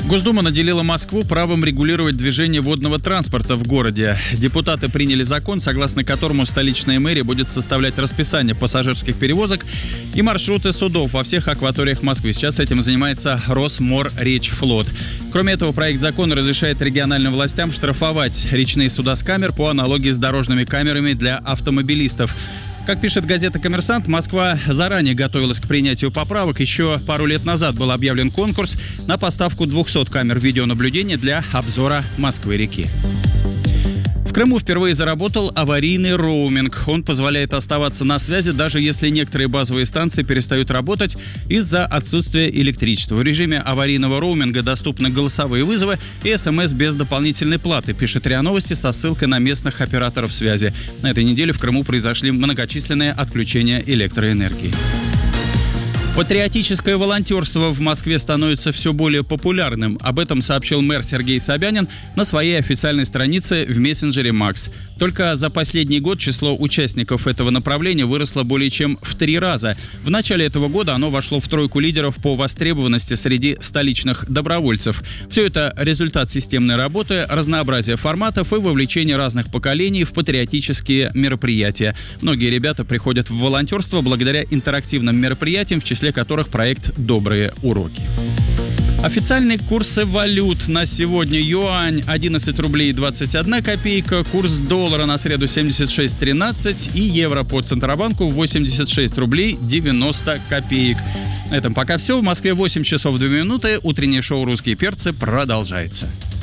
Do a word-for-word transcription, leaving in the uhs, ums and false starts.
Госдума наделила Москву правом регулировать движение водного транспорта в городе. Депутаты приняли закон, согласно которому столичная мэрия будет составлять расписание пассажирских перевозок и маршруты судов во всех акваториях Москвы. Сейчас этим занимается Росморречфлот. Кроме этого, проект закона разрешает региональным властям штрафовать речные суда с камер по аналогии с дорожными камерами для автомобилистов. Как пишет газета «Коммерсант», Москва заранее готовилась к принятию поправок. Еще пару лет назад был объявлен конкурс на поставку двухсот камер видеонаблюдения для обзора Москвы-реки. В Крыму впервые заработал аварийный роуминг. Он позволяет оставаться на связи, даже если некоторые базовые станции перестают работать из-за отсутствия электричества. В режиме аварийного роуминга доступны голосовые вызовы и СМС без дополнительной платы, пишет РИА Новости со ссылкой на местных операторов связи. На этой неделе в Крыму произошли многочисленные отключения электроэнергии. Патриотическое волонтерство в Москве становится все более популярным. Об этом сообщил мэр Сергей Собянин на своей официальной странице в мессенджере Макс. Только за последний год число участников этого направления выросло более чем в три раза. В начале этого года оно вошло в тройку лидеров по востребованности среди столичных добровольцев. Все это результат системной работы, разнообразия форматов и вовлечения разных поколений в патриотические мероприятия. Многие ребята приходят в волонтерство благодаря интерактивным мероприятиям, в числе которых проект «Добрые уроки». Официальные курсы валют на сегодня: юань одиннадцать рублей двадцать одна копейка, курс доллара на среду семьдесят шесть тринадцать и евро по Центробанку восемьдесят шесть рублей девяносто копеек. На этом пока все. В Москве восемь часов две минуты. Утреннее шоу «Русские перцы» продолжается.